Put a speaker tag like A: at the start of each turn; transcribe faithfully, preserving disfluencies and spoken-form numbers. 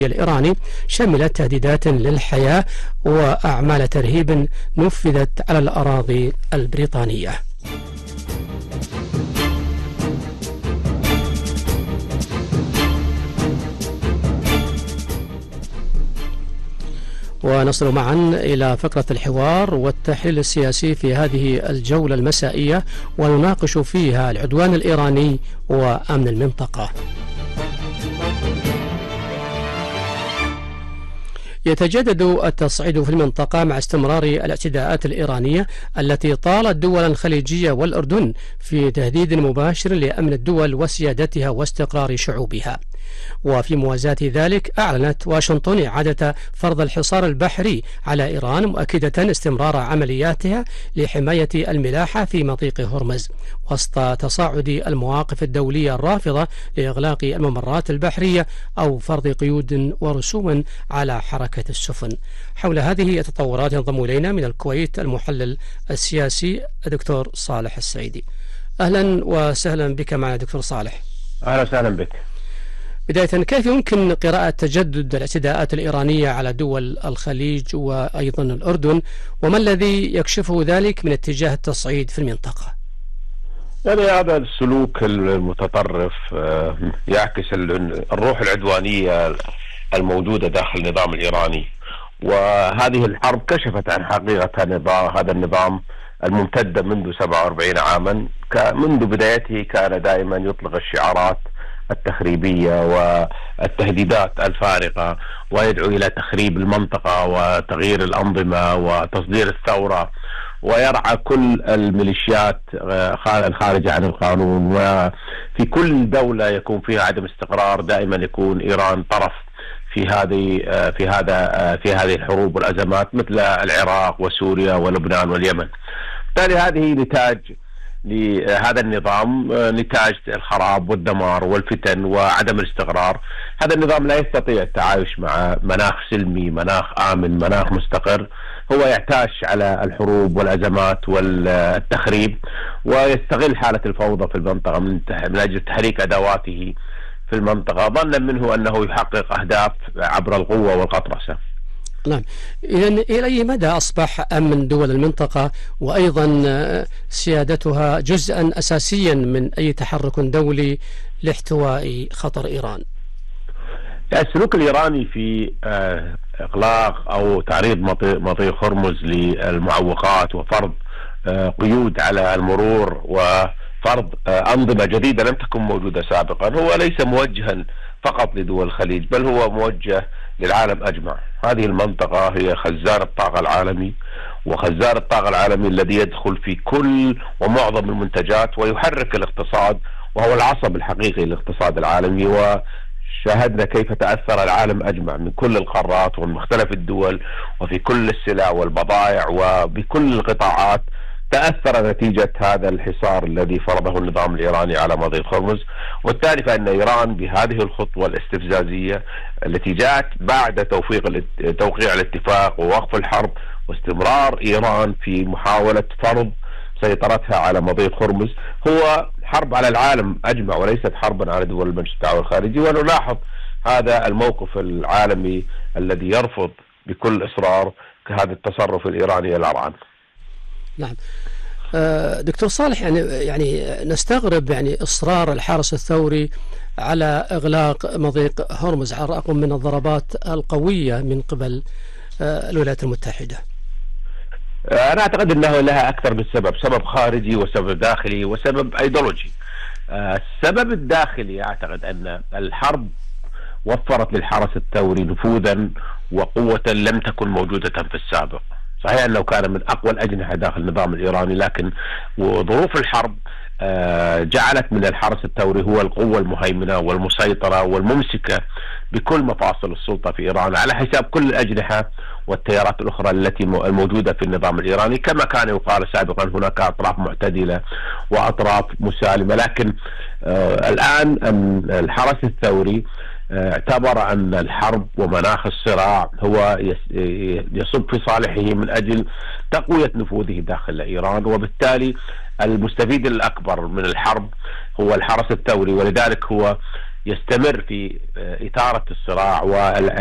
A: الإيراني شملت تهديدات للحياة وأعمال ترهيب نفذت على الأراضي البريطانية. ونصل معا إلى فقرة الحوار والتحليل السياسي في هذه الجولة المسائية، ونناقش فيها العدوان الإيراني وأمن المنطقة. يتجدد التصعيد في المنطقة مع استمرار الاعتداءات الإيرانية التي طالت دولا الخليجية والأردن في تهديد مباشر لأمن الدول وسيادتها واستقرار شعوبها. وفي موازاة ذلك أعلنت واشنطن إعادة فرض الحصار البحري على إيران، مؤكدة استمرار عملياتها لحماية الملاحة في مضيق هرمز وسط تصاعد المواقف الدولية الرافضة لإغلاق الممرات البحرية أو فرض قيود ورسوم على حركة السفن. حول هذه التطورات ينضم إلينا من الكويت المحلل السياسي الدكتور صالح السعيدي. أهلا وسهلا بك معنا دكتور صالح.
B: أهلا وسهلا بك.
A: بداية، كيف يمكن قراءة تجدد الاعتداءات الإيرانية على دول الخليج وأيضا الأردن، وما الذي يكشفه ذلك من اتجاه التصعيد في المنطقة؟
B: يعني هذا السلوك المتطرف يعكس الروح العدوانية الموجودة داخل النظام الإيراني، وهذه الحرب كشفت عن حقيقة هذا النظام الممتدة منذ سبعة وأربعين عاما. منذ بدايته كان دائما يطلق الشعارات التخريبية والتهديدات الفارقة، ويدعو إلى تخريب المنطقة وتغيير الأنظمة وتصدير الثورة، ويرعى كل الميليشيات الخارجة عن القانون. وفي كل دولة يكون فيها عدم استقرار دائما يكون إيران طرف في هذه في هذا في هذه الحروب والأزمات مثل العراق وسوريا ولبنان واليمن. بالتالي هذه نتاج لهذا النظام، نتاج الخراب والدمار والفتن وعدم الاستقرار. هذا النظام لا يستطيع التعايش مع مناخ سلمي، مناخ آمن، مناخ مستقر. هو يعتاش على الحروب والأزمات والتخريب، ويستغل حالة الفوضى في المنطقة من أجل تحريك أدواته في المنطقة، ظنا منه أنه يحقق أهداف عبر القوة والقطرسة.
A: نعم، إذن إلى أي مدى أصبح أمن دول المنطقة وأيضا سيادتها جزءا أساسيا من أي تحرك دولي لاحتواء خطر إيران؟
B: السلوك الإيراني في إغلاق أو تعريض مضيق هرمز للمعوقات وفرض قيود على المرور وفرض أنظمة جديدة لم تكن موجودة سابقا هو ليس موجها فقط لدول الخليج، بل هو موجه للعالم أجمع. هذه المنطقة هي خزان الطاقة العالمي، وخزان الطاقة العالمي الذي يدخل في كل ومعظم المنتجات ويحرك الاقتصاد، وهو العصب الحقيقي للاقتصاد العالمي. وشاهدنا كيف تأثر العالم أجمع من كل القارات ومن مختلف الدول، وفي كل السلع والبضائع وبكل القطاعات تأثر نتيجة هذا الحصار الذي فرضه النظام الإيراني على مضيق هرمز. وبالتالي فإن إيران بهذه الخطوة الاستفزازية التي جاءت بعد توفيق توقيع الاتفاق ووقف الحرب واستمرار إيران في محاولة فرض سيطرتها على مضيق هرمز، هو حرب على العالم أجمع وليست حربا على دول المجلس التعاون الخارجي. ونلاحظ هذا الموقف العالمي الذي يرفض بكل إصرار هذا التصرف الإيراني الأرعن.
A: نعم دكتور صالح، يعني يعني نستغرب يعني إصرار الحرس الثوري على إغلاق مضيق هرمز على الرغم من الضربات القوية من قبل الولايات المتحدة.
B: أنا أعتقد أنه لها أكثر من سبب، سبب خارجي وسبب داخلي وسبب أيديولوجي. السبب الداخلي أعتقد أن الحرب وفرت للحرس الثوري نفوذا وقوة لم تكن موجودة في السابق. صحيح أنه كان من أقوى الأجنحة داخل النظام الإيراني، لكن ظروف الحرب جعلت من الحرس الثوري هو القوة المهيمنة والمسيطرة والممسكة بكل مفاصل السلطة في إيران على حساب كل الأجنحة والتيارات الأخرى التي الموجودة في النظام الإيراني. كما كان يقال سابقا هناك أطراف معتدلة وأطراف مسالمة، لكن الآن الحرس الثوري اعتبر أن الحرب ومناخ الصراع هو يصب في صالحه من أجل تقوية نفوذه داخل إيران، وبالتالي المستفيد الأكبر من الحرب هو الحرس الثوري. ولذلك هو يستمر في إثارة الصراع